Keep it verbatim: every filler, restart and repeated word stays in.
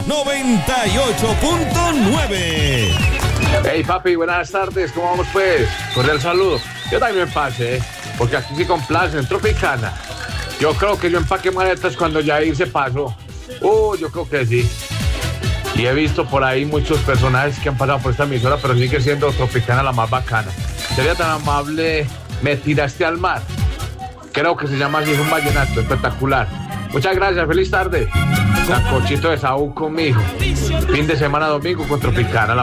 noventa y ocho punto nueve. Hey papi, buenas tardes, ¿cómo vamos pues? Cordial saludo. Yo también pasé, porque aquí sí complacen, Tropicana. Yo creo que yo empaqué maletas cuando Jair se pasó. Uh, yo creo que sí. Y he visto por ahí muchos personajes que han pasado por esta emisora, pero sigue siendo Tropicana la más bacana. Sería tan amable, me tiraste al mar. Creo que se llama así, es un vallenato espectacular. Muchas gracias, feliz tarde. Sancochito de Saúl conmigo. Fin de semana domingo con Tropicana.